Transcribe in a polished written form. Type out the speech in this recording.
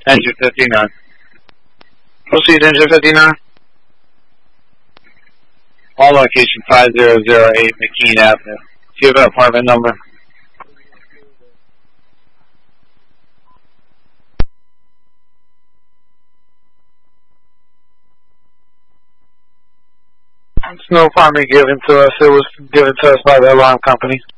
Engine 59. Proceed, Engine 59. All location 5008 McKean Avenue. Do you have an apartment number? It's no apartment given to us. It was given to us by the alarm company.